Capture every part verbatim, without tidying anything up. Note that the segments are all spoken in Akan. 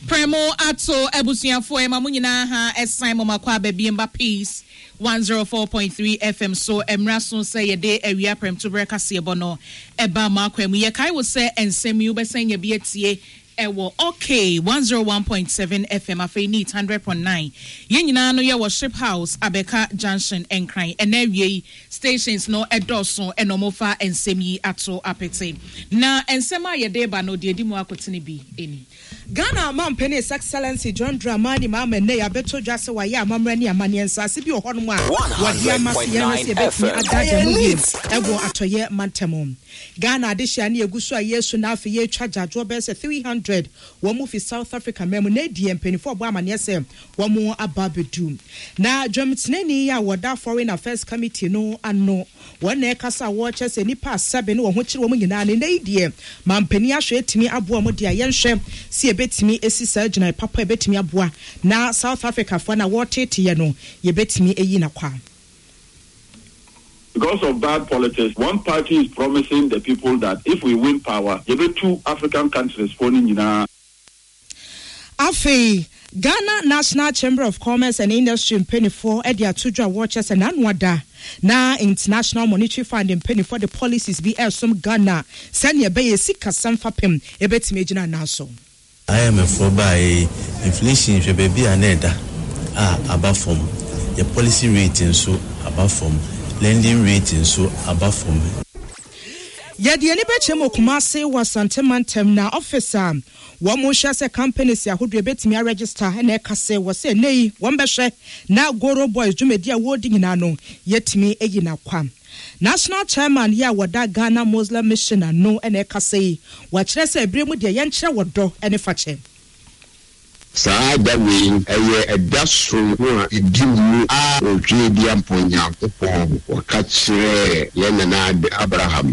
Premo ato ebusuafo e ma munyina ha esan mo makwa baby mba peace one oh four point three F M so emra so say ye de awia prem to break ase bono eba makwa mu ye kai wo say ensem yu besan ye bi etie ewo okay one oh one point seven F M afei need one hundred point nine ye nyina no ye worship house Abeka Junction enkran enawie stations no edoso enomofa ensem yi ato apete na ensem a ye de ba no de di mu akotene bi eni Ghana Mampeni His Excellency John Dramani Mama ne yabeto dwase wa ye amamra ne amaniensa ase bi ohonum a wadi amase ye hwese betimi adaga mu bi ego atoye mantemo Ghana adehia ne eguso a Yesu na afi ye twa jajo be se three hundred wo mu fi South Africa memu na die mpenifo bo amane se wo mu ababedu na dwamtenani ya woda Foreign Affairs Committee no ano wona ekasa wo chese nipa seven wo ho kire wo mu nyina ne na die mampeni ahwe etimi abo mo dia ye nhwe si betimi esi surgeon papa betimi aboa na South Africa for na wotete ye no ye betimi eyi na kwa. Because of bad politics, one party is promising the people that if we win power, there will be two African countries phoning in our Afi Ghana National Chamber of Commerce and Industry in Penny four at the Atudra Watchers and Anwada. Na International Monetary Fund in Penny for the policies be air some Ghana. Send your bay sika some fapim a bet major naso. I am a for by inflation should be another ah above from the policy rating so above from lending rating so above from Yadi any betche mo kumase was santimantem na officer one mo share companies ya hodo betimi register na ekase was say nei one behwe na Goro Boys dwumedi a wodi nyina no yetimi eyi na kwam National Chairman ya wada Ghana Muslim Mission no ene ekase wa kire se ebremu de ye nkire wodo ene fache saa da we eye edaso ho a edimu a otwe di amponya kopon waka kire ye nana Abraham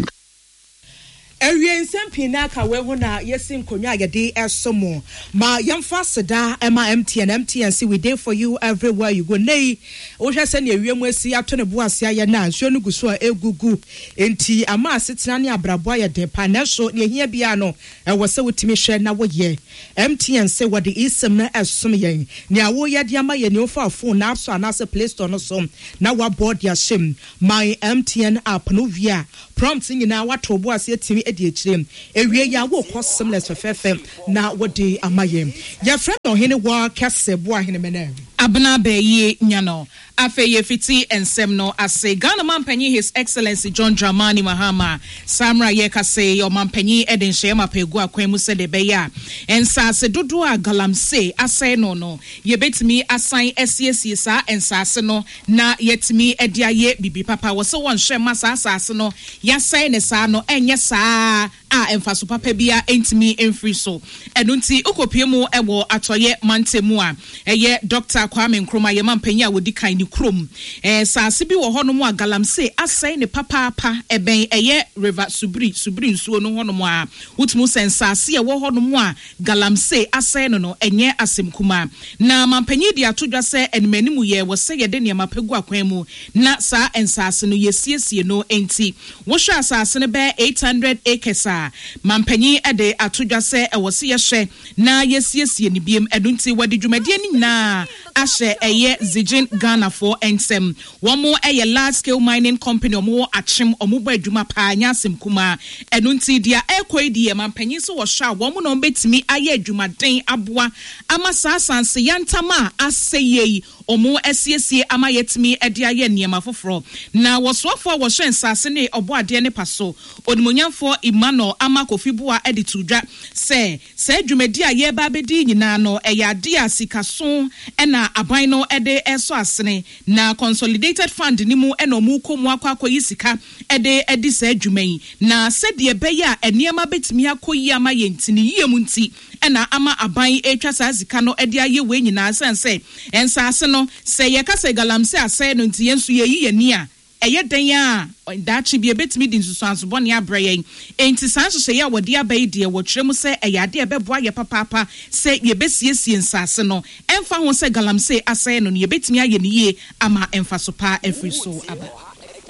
Ewie nsempin na ka we ho na yesi nkonwa yede esomo ma yemfa seda ema M T N M T N see we dey for you everywhere you go nei wo hwe se na ewie mu asi ato ne bo ase aye na nsuo no guso a egugu enti ama asetena ne abrabo aye de pa na so ne hia bia no e wo se wotimi hwe na wo ye M T N say what the isem na esom yen ne awo ye de ama ye ne ofa phone na so ana se Play Store no so na wa board ya shim my M T N app no via prompt nyina wato bo ase timi edi echirem ewie ya wo kosemless fefefe na wodi amaye ya friend ohene wa kase bo ahene mena abna be ye nyano afe ye fiti ensem no ase Ghana Mampanyi His Excellency John Dramani Mahama Samra ye kase yo Mampanyi eden hye mapegu akwemu se de be ya ensase dodo a galamse ase no no ye betimi asan esiesie sa ensase no na yetimi edia ye bibi papa wo se won hye masa asase no ya sai ne sa no enye sa a emfaso papa bia entimi enfri so enunti ukopiemu ewo atoye mantemu a eye Doctor Kwame Nkrumah ye Mampanyi a wodi kan ni krom eh saase bi wo hono mu a galamse asai ne papa papa eben eye river subri subri nsuo no hono mu a wutmu sensase ye wo hono mu a galamse asai no no enye asemkuma na Mampanyi di atodwa se enmanimu ye wo se ye de ne mapegu akwan mu na sa ensase no yesiesie no enti wo hwa asase ne be eight hundred acres a Mampanyi ede atodwa se e wo se ye hwe na yesiesie ne biem edunti wadi dwumade ni na ashe eye Zijin Ghana for ensem one more a large scale mining company or more achim or mobile duma pa nyasem kuma enunti dia ekoi die Mampanyi so was sha one no betimi aye dwuma den aboa ama sasanse yantama aseye omo esiesie ama yetimi ede aye niema foforo na wosofo wo hwen sase ne obo ade ne paso odimonyamfo Emmanuel ama Kofiboa ede tudwa se se dwumadi aye ba bedi nyina no eye ade asikaso ena aban no ede eso asene na consolidated fund ni mu ena mu komu akwa akoyi sika ede edi sa adwuman na sede beye a eniema betimi akoyi ama yentini yemu nti ena ama aban etwa sa sika no ede aye we nyina sense ensase no se ye kase galamse asai no nti yensu ye yi ni a eye den a dachi bi ebetimi di nsusanso bone abrayen enti sanso se ya wode abai de wo twremu se eyade ebeboa ye papapa se ye besiesie nsase no emfa ho se galamse asai no ye betimi aye ni ye ama emfa so pa every so aba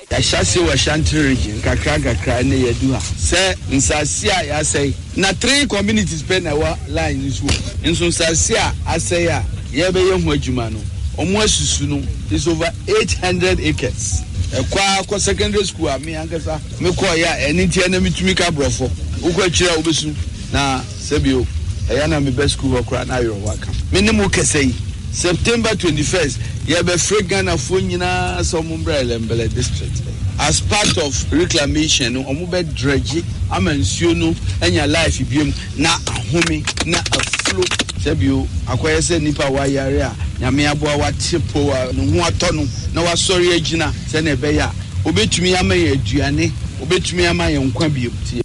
yɛahyɛse wɔ Ashanti region kakra kakra ne yɛdu ha sɛ nsase a yɛasɛe na three communities pɛ na ɛwɔ line no so nso nsase a asɛe a yɛbɛyɛ ho adwuma no ɔmo asusu no is over eight hundred acres ɛkɔ akɔ secondary school a me ankasa mekɔɔ yɛ a ɛne ntia na metumi ka borɔfo wokɔ akyirɛ a wobɛsu na sɛbio ɛyɛ na mebɛ school hɔ koraa na ayerɛ hɔ aka me ne mo kɛsɛ yi September twenty-first yɛbɛfrɛ Ghanafoɔ nyinaa sɛ ɔmo mbra Elembele district as part of reclamation no ɔmo bɛ dredge ama nsuo no anya life biom na ahome na aflo sɛbio akɔyɛ sɛ nipa wayare a nyame aboa wate po a no ho atɔ no na wasɔre agyina sɛ na ɛbɛyɛ a obetumi ama yɛ aduane obetumi ama yɛ nkwa biom tie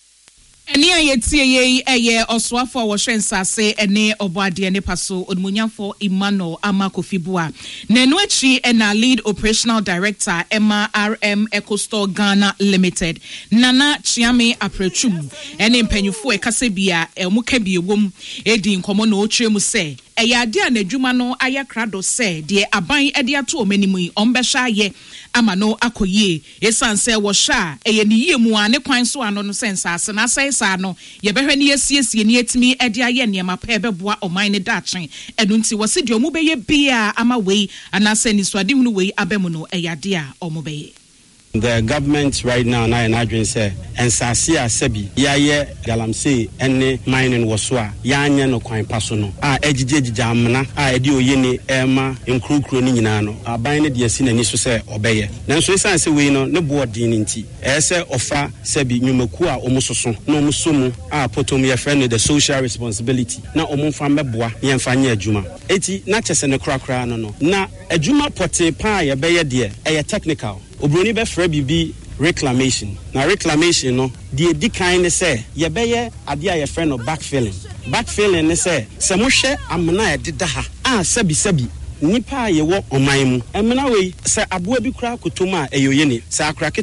Eni a yetie ye eye osoafo a wohwe nsase ene oboade ne paso onmunyafo Emmanuel Amakofibua na enu achi na lead operational director Emma R M Ecostore Ghana Limited Nana Chiame Aprechum ene mpanyufo e kase bia emuka bi ewom edi nkomo na otwe mu se eya ade a nadwuma no ayakrado se de aban ede ato omanimu yi ombehwa ye ama no akoyie esanse wo hwa eye ne yie mu ane kwan so ano no sense ase na sai sa no ye behwe ne yesiesie ne etimi ede aye ne ma pa ebeboa oman ne dachen enu nti wo se de omu beye bia ama wei anase ni swade hunu wei abemu no eyade a omu beye. The government right now na en adwen say ensase a sebi yaye galamsey ene mining woso a yanye no kwan paso no a ejijejija amna a edi oyeni ema nkrukro ni nyina no aban ne de asi nani so say obeye nanso esan se we no ne boarding nti e say ofa sebi nyumaku a omusoso na omusomu a potom ye friend the social responsibility na omumfa meboa ye mfa nya adwuma eti na chese ne krakra no no na adwuma pote pa ye beye de e technical Obroni be fra bibi reclamation. Na reclamation no the di kind say ye beye ade a ye friend no backfilling. Backfilling ne say se mo hwe amna e deda ha. Ah sabi sabi nipa ye wo oman mu. Emna we se aboa bi kura kotom a eyoye ne. Se akra